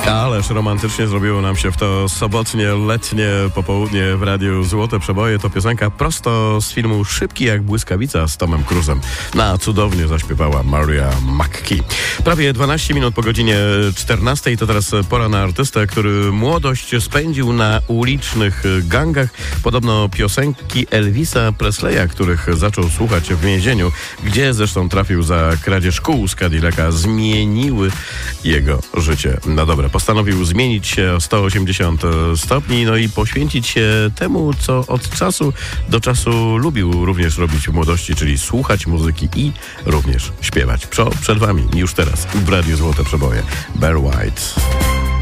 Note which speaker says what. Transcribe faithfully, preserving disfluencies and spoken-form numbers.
Speaker 1: Ależ romantycznie zrobiło nam się w to sobotnie, letnie popołudnie w Radiu Złote Przeboje. To piosenka prosto z filmu Szybki jak błyskawica z Tomem Cruzem. Na cudownie zaśpiewała Maria McKee. Prawie dwanaście minut po godzinie czternastej to teraz pora na artystę, który młodość spędził na ulicznych gangach. Podobno piosenki Elvisa Presleya, których zaczął słuchać w więzieniu, gdzie zresztą trafił za kradzież kół z Cadillaca, zmieniły jego życie na dobre. Postanowił zmienić się o sto osiemdziesiąt stopni, no i poświęcić się temu, co od czasu do czasu lubił również robić w młodości, czyli słuchać muzyki i również śpiewać. Przed wami już teraz w Radiu Złote Przeboje Barry White.